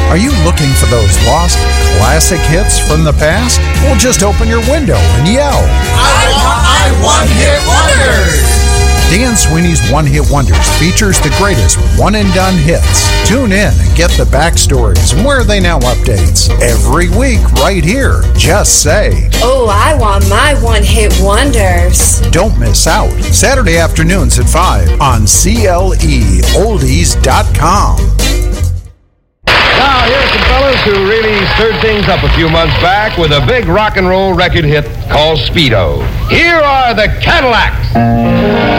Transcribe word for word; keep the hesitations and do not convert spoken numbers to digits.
Are you looking for those lost classic hits from the past? Well, just open your window and yell, I want my one-hit wonders! Dan Sweeney's One Hit Wonders features the greatest one-and-done hits. Tune in and get the backstories and Where Are They Now updates every week right here. Just say, oh, I want my one-hit wonders. Don't miss out. Saturday afternoons at five on C L E oldies dot com. Now, here's some fellas who really stirred things up a few months back with a big rock and roll record hit called Speedo. Here are the Cadillacs.